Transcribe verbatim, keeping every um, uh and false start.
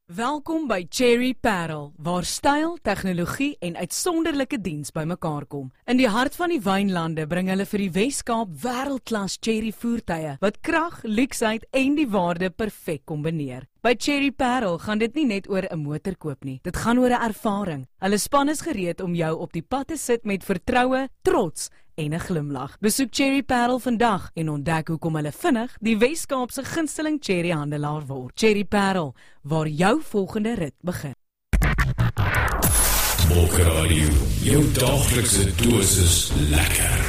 Welkom by Cherry Parel, waar styl, tegnologie en uitsonderlike diens bymekaar kom. In die hart van die wynlande bring hulle vir die Weskaap wêreldklas cherry voertuie wat krag, luksheid en die waarde perfek kombineer. By Cherry Parel gaan dit nie net oor 'n motor koop nie, dit gaan oor 'n ervaring. Hulle span is gereed om jou op die pad te sit met vertroue, trots en 'n glimlag. Besoek Cherry Parel vandag en ontdek hoekom hulle vinnig die Weskaap se gunsteling cherry handelaar word. Cherry Parel, waar jou volgende rit begin. Mokka Radio, jou daglikse dosis lekker.